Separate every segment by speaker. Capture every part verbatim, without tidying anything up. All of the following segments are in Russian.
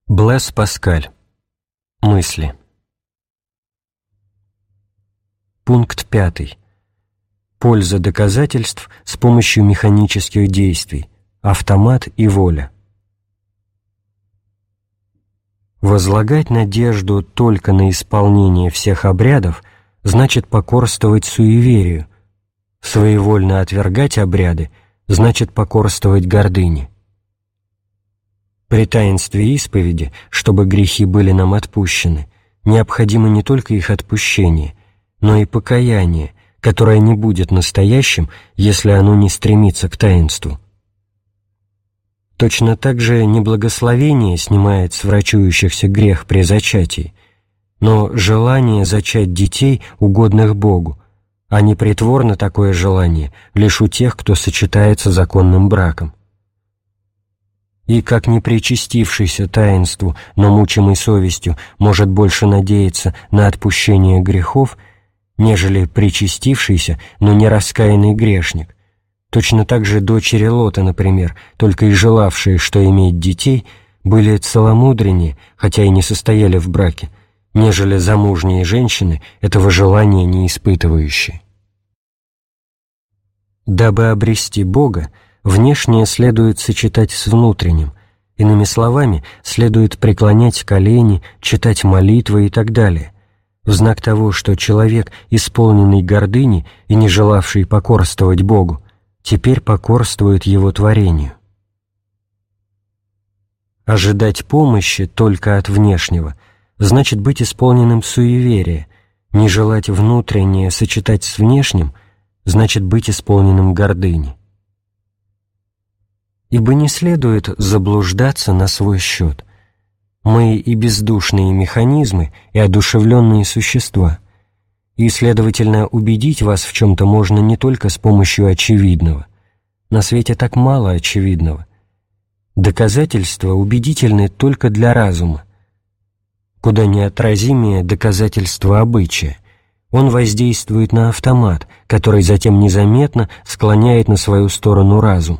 Speaker 1: Блэс Паскаль. Мысли. Пункт пятый. Польза доказательств с помощью механических действий. Автомат и воля. Возлагать надежду только на исполнение всех обрядов значит покорствовать суеверию. Своевольно отвергать обряды значит покорствовать гордыне. При таинстве исповеди, чтобы грехи были нам отпущены, необходимо не только их отпущение, но и покаяние, которое не будет настоящим, если оно не стремится к таинству. Точно так же не благословение снимает с врачующихся грех при зачатии, но желание зачать детей, угодных Богу, а не притворно такое желание лишь у тех, кто сочетается законным браком. И как не причастившийся таинству, но мучимый совестью, может больше надеяться на отпущение грехов, нежели причастившийся, но не раскаянный грешник, точно так же дочери Лота, например, только и желавшие, что иметь детей, были целомудреннее, хотя и не состояли в браке, нежели замужние женщины, этого желания не испытывающие. Дабы обрести Бога, внешнее следует сочетать с внутренним, иными словами, следует преклонять колени, читать молитвы и так далее, в знак того, что человек, исполненный гордыни и не желавший покорствовать Богу, теперь покорствует Его творению. Ожидать помощи только от внешнего значит быть исполненным суеверия, не желать внутреннее сочетать с внешним значит быть исполненным гордыни. Ибо не следует заблуждаться на свой счет. Мы и бездушные механизмы, и одушевленные существа, и, следовательно, убедить вас в чем-то можно не только с помощью очевидного. На свете так мало очевидного. Доказательства убедительны только для разума. Куда неотразимее доказательство обычая. Он воздействует на автомат, который затем незаметно склоняет на свою сторону разум.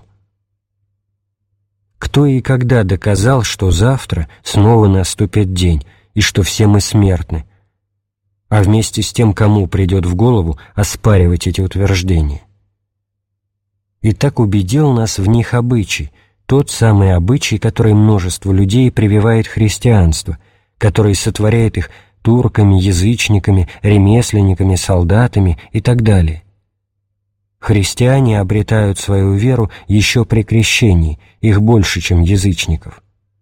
Speaker 1: Кто и когда доказал, что завтра снова наступит день, и что все мы смертны, а вместе с тем, кому придет в голову оспаривать эти утверждения? И так убедил нас в них обычай, тот самый обычай, который множество людей прививает христианство, который сотворяет их турками, язычниками, ремесленниками, солдатами и так далее. Христиане обретают свою веру еще при крещении, их больше, чем язычников.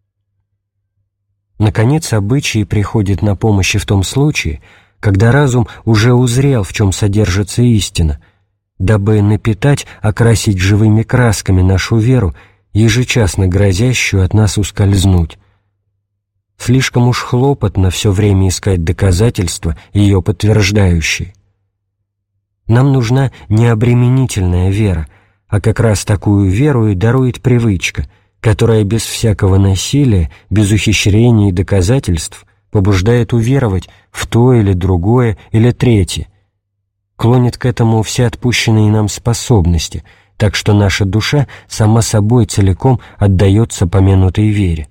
Speaker 1: Наконец, обычай приходит на помощь и в том случае, когда разум уже узрел, в чем содержится истина, дабы напитать, окрасить живыми красками нашу веру, ежечасно грозящую от нас ускользнуть. Слишком уж хлопотно все время искать доказательства, ее подтверждающие. Нам нужна не обременительная вера, а как раз такую веру и дарует привычка, которая без всякого насилия, без ухищрений и доказательств побуждает уверовать в то или другое или третье, клонит к этому все отпущенные нам способности, так что наша душа сама собой целиком отдается помянутой вере.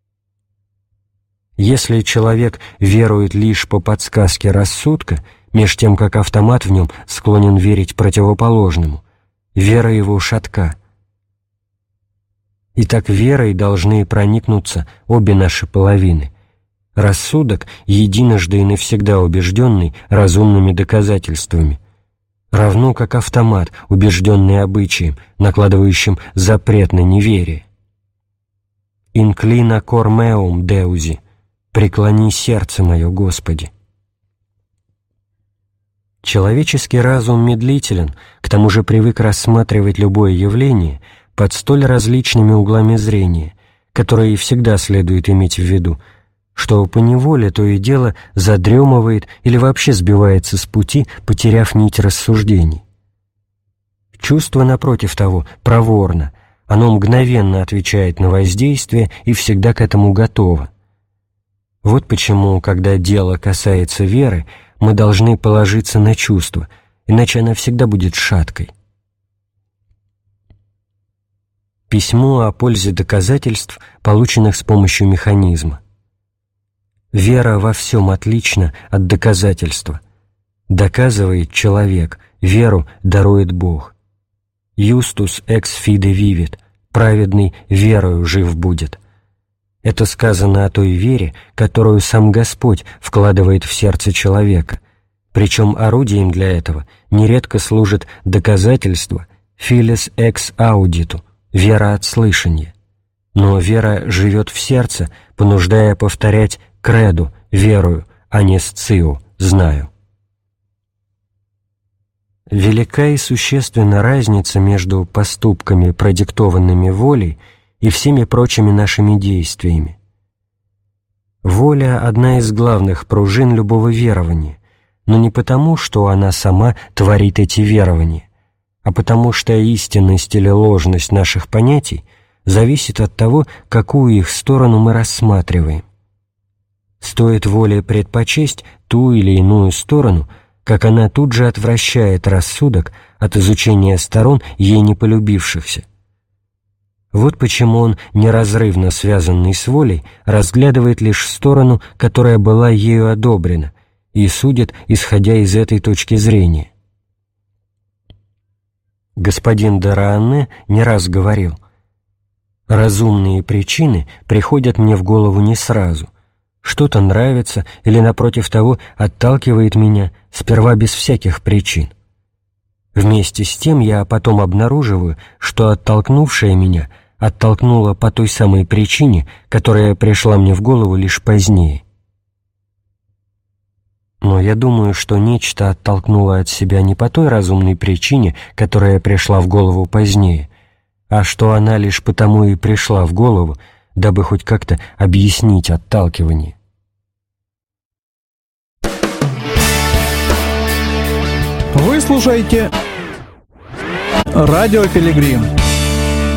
Speaker 1: Если человек верует лишь по подсказке рассудка, меж тем как автомат в нем склонен верить противоположному, вера его шатка. И так верой должны проникнуться обе наши половины. Рассудок, единожды и навсегда убежденный разумными доказательствами, равно как автомат, убежденный обычаем, накладывающим запрет на неверие. «Инклина cor meum, Deusi» — «Преклони сердце мое, Господи». Человеческий разум медлителен, к тому же привык рассматривать любое явление под столь различными углами зрения, которые всегда следует иметь в виду, что поневоле то и дело задремывает или вообще сбивается с пути, потеряв нить рассуждений. Чувство, напротив того, проворно, оно мгновенно отвечает на воздействие и всегда к этому готово. Вот почему, когда дело касается веры, мы должны положиться на чувство, иначе она всегда будет шаткой. Письмо о пользе доказательств, полученных с помощью механизма. Вера во всем отлична от доказательства. Доказывает человек, веру дарует Бог. «Justus ex fide vivit», праведный верою жив будет. Это сказано о той вере, которую сам Господь вкладывает в сердце человека, причем орудием для этого нередко служит доказательство «filis ex auditu», вера от слышания. Но вера живет в сердце, понуждая повторять «креду», верую, а не «сциу», знаю. Велика и существенна разница между поступками, продиктованными волей, и всеми прочими нашими действиями. Воля – одна из главных пружин любого верования, но не потому, что она сама творит эти верования, а потому что истинность или ложность наших понятий зависит от того, какую их сторону мы рассматриваем. Стоит воле предпочесть ту или иную сторону, как она тут же отвращает рассудок от изучения сторон, ей не полюбившихся. Вот почему он, неразрывно связанный с волей, разглядывает лишь сторону, которая была ею одобрена, и судит, исходя из этой точки зрения. Господин де Роанне не раз говорил: «Разумные причины приходят мне в голову не сразу. Что-то нравится или, напротив того, отталкивает меня, сперва без всяких причин. Вместе с тем я потом обнаруживаю, что оттолкнувшее меня оттолкнуло по той самой причине, которая пришла мне в голову лишь позднее. Но я думаю, что нечто оттолкнуло от себя не по той разумной причине, которая пришла в голову позднее, а что она лишь потому и пришла в голову, дабы хоть как-то объяснить отталкивание».
Speaker 2: Вы слушаете «Радио Пилигрим».